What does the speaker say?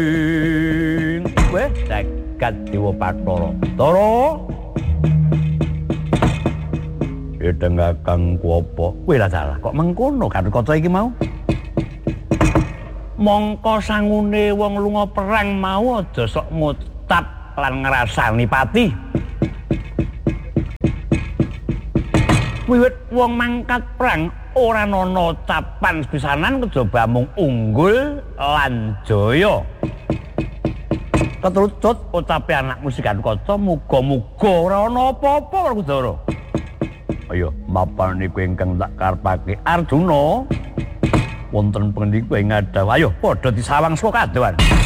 Weh, jagat Dewa Bathara. Tara. Ditengahkan ku apa? Kowe lah salah. Kok mengkono Gatotkaca iki mau? Mongko sangune wong lunga perang mau aja sok ngucap lan ngrasani pati. Wiwit wong mangkat perang ora ana capan sepisanan kejaba mung unggul lan jaya. Keterucut ucape anakmu si Gatotkaca muga-muga ora ana apa-apa Werkudara. Ayo mapan niku ingkang tak karepake Arjuna. Wonten pundi kowe ngadhah. Ayo padha disawang saka kadohan.